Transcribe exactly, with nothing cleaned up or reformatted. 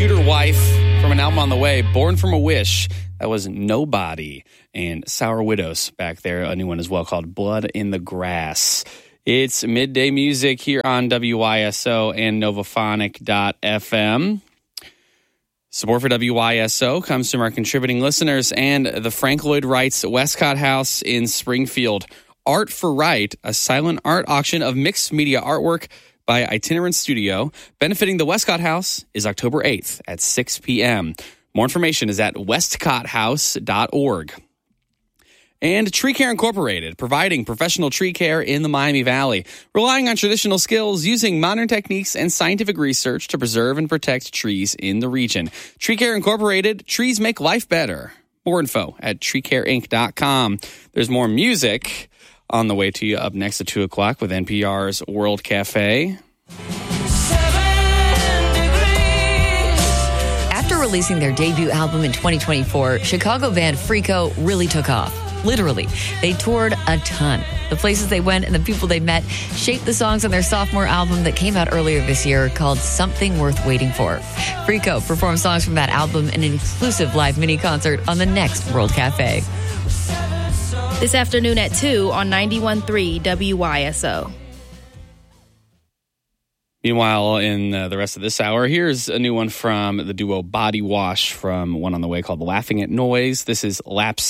Shooter Wife from an album on the way, Born from a Wish. That was Nobody. And Sour Widows back there, a new one as well called Blood in the Grass. It's midday music here on W Y S O and Novaphonic dot f m. Support for W Y S O comes from our contributing listeners and the Frank Lloyd Wright's Westcott House in Springfield. Art for Wright, a silent art auction of mixed media artwork by Itinerant Studio, benefiting the Westcott House, is October eighth at six p.m. More information is at westcott house dot org. And Tree Care Incorporated, providing professional tree care in the Miami Valley, relying on traditional skills, using modern techniques and scientific research to preserve and protect trees in the region. Tree Care Incorporated, trees make life better. More info at tree care inc dot com. There's more music on the way to you up next at two o'clock with N P R's World Cafe. After releasing their debut album in twenty twenty-four, Chicago band Freako really took off. Literally, they toured a ton. The places they went and the people they met shaped the songs on their sophomore album that came out earlier this year called Something Worth Waiting For. Freako performed songs from that album in an exclusive live mini concert on the next World Cafe. This afternoon at two on ninety-one point three W Y S O. Meanwhile, in uh, the rest of this hour, here's a new one from the duo Body Wash from one on the way called Laughing at Noise. This is Lapse